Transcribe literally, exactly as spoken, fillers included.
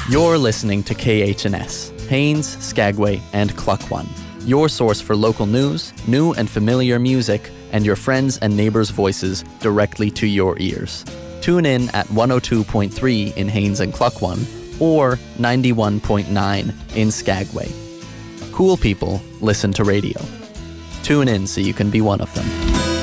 You're listening to K H N S, Haines, Skagway, and Cluckwan, your source for local news, new and familiar music, and your friends' and neighbors' voices directly to your ears. Tune in at one oh two point three in Haines and Cluckwan, or ninety-one point nine in Skagway. Cool people listen to radio. Tune in so you can be one of them.